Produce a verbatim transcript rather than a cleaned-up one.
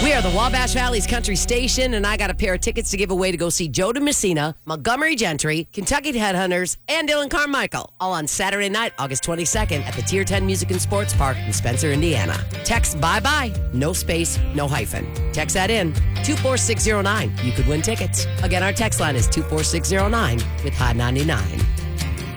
We are the Wabash Valley's country station, and I got a pair of tickets to give away to go see Joe DeMessina, Montgomery Gentry, Kentucky Headhunters, and Dylan Carmichael, all on Saturday night, August twenty-second at the Tier ten Music and Sports Park in Spencer, Indiana. Text bye-bye, no space, no hyphen. Text that in, two four six zero nine. You could win tickets. Again, our text line is two four six zero nine with Hot ninety-nine.